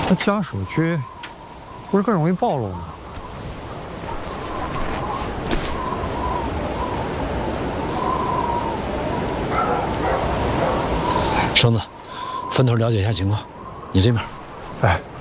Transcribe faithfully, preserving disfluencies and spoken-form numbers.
那家属区不是更容易暴露吗？ 绳子，分头了解一下情况。你这边。 哎。